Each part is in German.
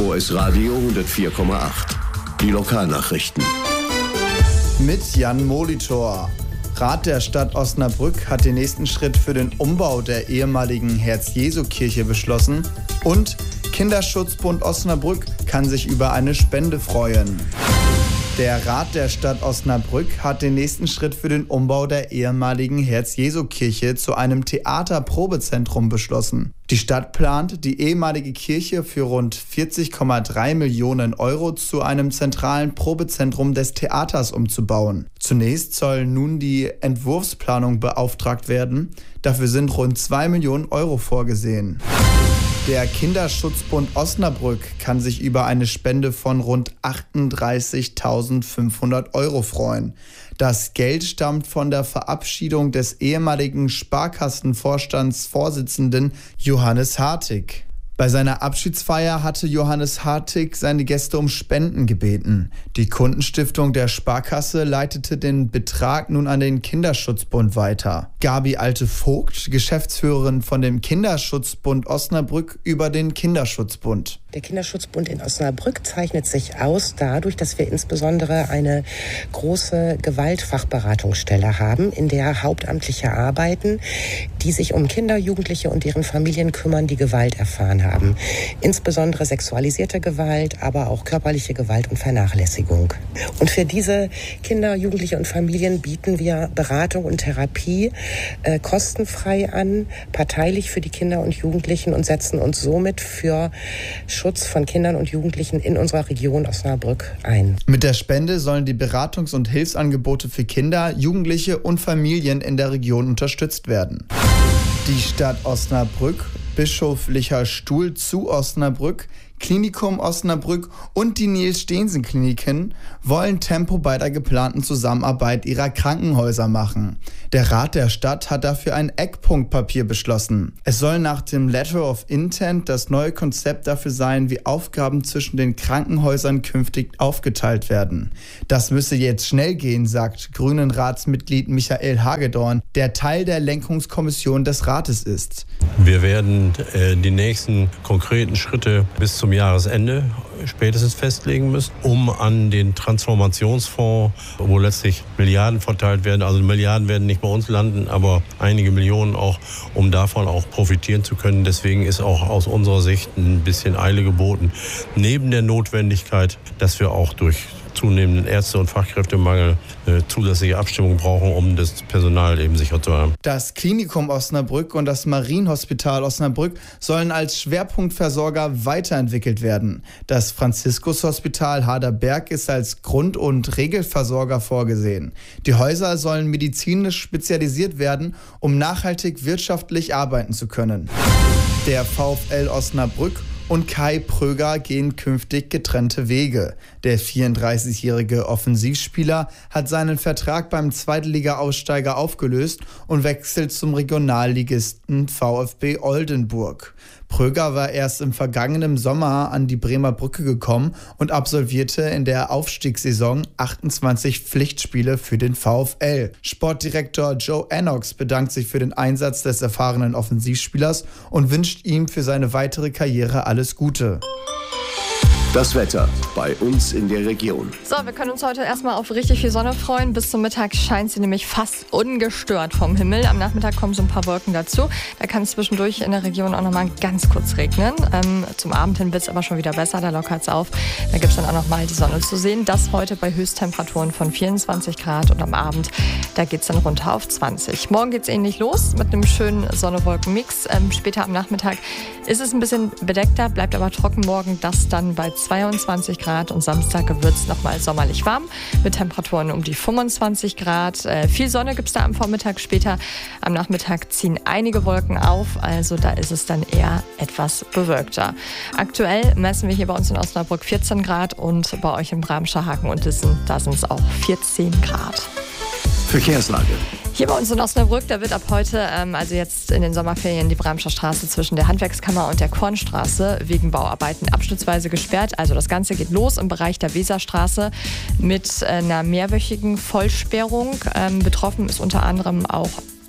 OS Radio 104,8. Die Lokalnachrichten. Mit Jan Molitor. Rat der Stadt Osnabrück hat den nächsten Schritt für den Umbau der ehemaligen Herz-Jesu-Kirche beschlossen und Kinderschutzbund Osnabrück kann sich über eine Spende freuen. Der Rat der Stadt Osnabrück hat den nächsten Schritt für den Umbau der ehemaligen Herz-Jesu-Kirche zu einem Theaterprobezentrum beschlossen. Die Stadt plant, die ehemalige Kirche für rund 40,3 Millionen Euro zu einem zentralen Probezentrum des Theaters umzubauen. Zunächst soll nun die Entwurfsplanung beauftragt werden. Dafür sind rund 2 Millionen Euro vorgesehen. Der Kinderschutzbund Osnabrück kann sich über eine Spende von rund 38.500 Euro freuen. Das Geld stammt von der Verabschiedung des ehemaligen Sparkassenvorstandsvorsitzenden Johannes Hartig. Bei seiner Abschiedsfeier hatte Johannes Hartig seine Gäste um Spenden gebeten. Die Kundenstiftung der Sparkasse leitete den Betrag nun an den Kinderschutzbund weiter. Gabi Alte-Vogt, Geschäftsführerin von dem Kinderschutzbund Osnabrück, über den Kinderschutzbund. Der Kinderschutzbund in Osnabrück zeichnet sich aus dadurch, dass wir insbesondere eine große Gewaltfachberatungsstelle haben, in der Hauptamtliche arbeiten, die sich um Kinder, Jugendliche und deren Familien kümmern, die Gewalt erfahren haben. Insbesondere sexualisierte Gewalt, aber auch körperliche Gewalt und Vernachlässigung. Und für diese Kinder, Jugendliche und Familien bieten wir Beratung und Therapie kostenfrei an, parteilich für die Kinder und Jugendlichen und setzen uns somit für Schutz von Kindern und Jugendlichen in unserer Region Osnabrück ein. Mit der Spende sollen die Beratungs- und Hilfsangebote für Kinder, Jugendliche und Familien in der Region unterstützt werden. Die Stadt Osnabrück, Bischoflicher Stuhl zu Osnabrück, Klinikum Osnabrück und die Niels-Steensen-Kliniken wollen Tempo bei der geplanten Zusammenarbeit ihrer Krankenhäuser machen. Der Rat der Stadt hat dafür ein Eckpunktpapier beschlossen. Es soll nach dem Letter of Intent das neue Konzept dafür sein, wie Aufgaben zwischen den Krankenhäusern künftig aufgeteilt werden. Das müsse jetzt schnell gehen, sagt Grünen-Ratsmitglied Michael Hagedorn, der Teil der Lenkungskommission des Rates ist. Wir werden die nächsten konkreten Schritte bis zum Jahresende spätestens festlegen müssen, um an den Transformationsfonds, wo letztlich Milliarden verteilt werden, also Milliarden werden nicht bei uns landen, aber einige Millionen auch, um davon auch profitieren zu können. Deswegen ist auch aus unserer Sicht ein bisschen Eile geboten. Neben der Notwendigkeit, dass wir auch durch zunehmenden Ärzte- und Fachkräftemangel zusätzliche Abstimmung brauchen, um das Personal eben sicher zu haben. Das Klinikum Osnabrück und das Marienhospital Osnabrück sollen als Schwerpunktversorger weiterentwickelt werden. Das Franziskus-Hospital Harderberg ist als Grund- und Regelversorger vorgesehen. Die Häuser sollen medizinisch spezialisiert werden, um nachhaltig wirtschaftlich arbeiten zu können. Der VfL Osnabrück und Kai Pröger gehen künftig getrennte Wege. Der 34-jährige Offensivspieler hat seinen Vertrag beim Zweitliga-Aussteiger aufgelöst und wechselt zum Regionalligisten VfB Oldenburg. Pröger war erst im vergangenen Sommer an die Bremer Brücke gekommen und absolvierte in der Aufstiegssaison 28 Pflichtspiele für den VfL. Sportdirektor Joe Ennox bedankt sich für den Einsatz des erfahrenen Offensivspielers und wünscht ihm für seine weitere Karriere alles Gute. Das Wetter bei uns in der Region. So, wir können uns heute erstmal auf richtig viel Sonne freuen. Bis zum Mittag scheint sie nämlich fast ungestört vom Himmel. Am Nachmittag kommen so ein paar Wolken dazu. Da kann es zwischendurch in der Region auch nochmal ganz kurz regnen. Zum Abend hin wird es aber schon wieder besser, da lockert es auf. Da gibt es dann auch nochmal die Sonne zu sehen. Das heute bei Höchsttemperaturen von 24 Grad und am Abend, da geht es dann runter auf 20. Morgen geht es ähnlich los mit einem schönen Sonne-Wolken-Mix. Später am Nachmittag ist es ein bisschen bedeckter, bleibt aber trocken morgen. Das dann bei 22 Grad und Samstag wird es nochmal sommerlich warm mit Temperaturen um die 25 Grad. Viel Sonne gibt es da am Vormittag, später am Nachmittag ziehen einige Wolken auf, also da ist es dann eher etwas bewölkter. Aktuell messen wir hier bei uns in Osnabrück 14 Grad und bei euch in Bramscher, Haken und Dissen, da sind es auch 14 Grad. Verkehrslage. Hier bei uns in Osnabrück, da wird ab heute, also jetzt in den Sommerferien, die Bramscher Straße zwischen der Handwerkskammer und der Kornstraße wegen Bauarbeiten abschnittsweise gesperrt. Also das Ganze geht los im Bereich der Weserstraße mit einer mehrwöchigen Vollsperrung. Betroffen ist unter anderem auch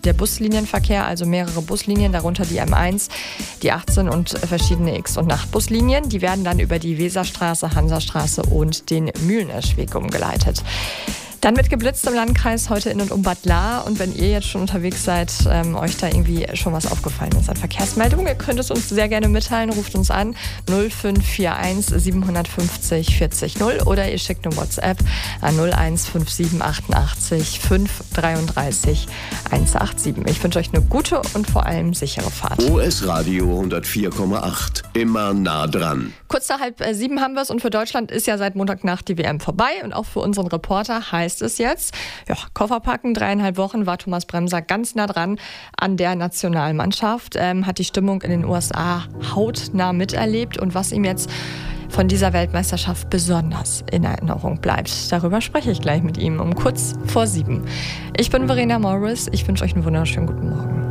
der Buslinienverkehr, also mehrere Buslinien, darunter die M1, die 18 und verschiedene X- und Nachtbuslinien. Die werden dann über die Weserstraße, Hansastraße und den Mühleneschweg umgeleitet. Dann wird geblitzt im Landkreis heute in und um Bad Lahr. Und wenn ihr jetzt schon unterwegs seid, euch da irgendwie schon was aufgefallen ist an Verkehrsmeldungen, ihr könnt es uns sehr gerne mitteilen. Ruft uns an 0541 750 40 0 oder ihr schickt eine WhatsApp an 0157 88 533 187. Ich wünsche euch eine gute und vor allem sichere Fahrt. OS Radio 104,8. Immer nah dran. Kurz nach 6:30 haben wir es und für Deutschland ist ja seit Montagnacht die WM vorbei und auch für unseren Reporter heißt es jetzt, ja, Koffer packen, 3,5 Wochen war Thomas Bremser ganz nah dran an der Nationalmannschaft, hat die Stimmung in den USA hautnah miterlebt und was ihm jetzt von dieser Weltmeisterschaft besonders in Erinnerung bleibt. Darüber spreche ich gleich mit ihm um kurz vor 7. Ich bin Verena Morris, ich wünsche euch einen wunderschönen guten Morgen.